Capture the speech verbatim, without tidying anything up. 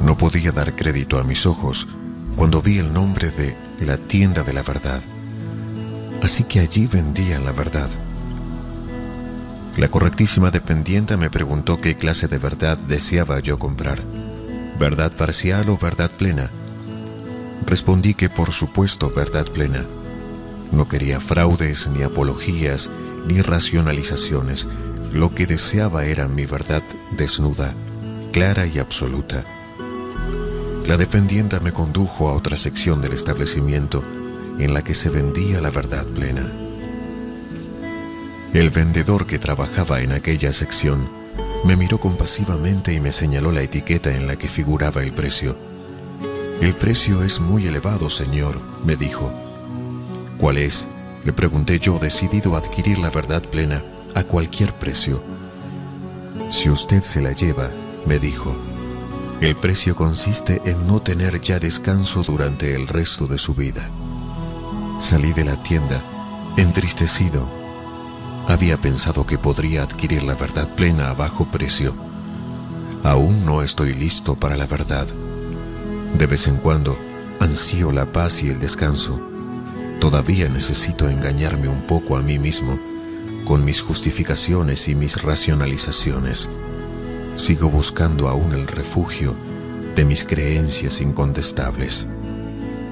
No podía dar crédito a mis ojos cuando vi el nombre de la tienda de la verdad. Así que allí vendían la verdad. La correctísima dependienta me preguntó qué clase de verdad deseaba yo comprar, verdad parcial o verdad plena. Respondí que por supuesto verdad plena. No quería fraudes, ni apologías, ni racionalizaciones. Lo que deseaba era mi verdad desnuda, clara y absoluta. La dependienta me condujo a otra sección del establecimiento en la que se vendía la verdad plena. El vendedor que trabajaba en aquella sección me miró compasivamente y me señaló la etiqueta en la que figuraba el precio. «El precio es muy elevado, señor», me dijo. «¿Cuál es?», le pregunté yo, decidido a adquirir la verdad plena a cualquier precio. «Si usted se la lleva», me dijo, «el precio consiste en no tener ya descanso durante el resto de su vida». Salí de la tienda, entristecido. Había pensado que podría adquirir la verdad plena a bajo precio. Aún no estoy listo para la verdad. De vez en cuando ansío la paz y el descanso. Todavía necesito engañarme un poco a mí mismo con mis justificaciones y mis racionalizaciones. Sigo buscando aún el refugio de mis creencias incontestables.